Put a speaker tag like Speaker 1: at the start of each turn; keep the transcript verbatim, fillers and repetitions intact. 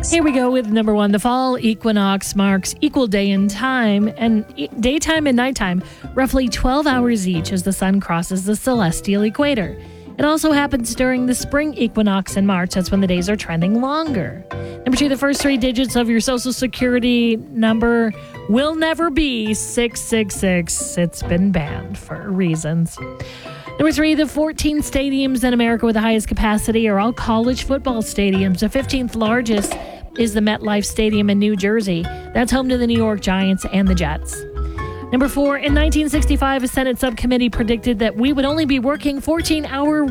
Speaker 1: Here we go with number one. The fall equinox marks equal day and time, and e- daytime and nighttime, roughly twelve hours each as the sun crosses the celestial equator. It also happens during the spring equinox in March. That's when the days are trending longer. Number two, the first three digits of your social security number will never be six six six. It's been banned for reasons. Number three, the fourteen stadiums in America with the highest capacity are all college football stadiums. The fifteenth largest is the MetLife Stadium in New Jersey. That's home to the New York Giants and the Jets. Number four, in nineteen sixty-five, a Senate subcommittee predicted that we would only be working fourteen-hour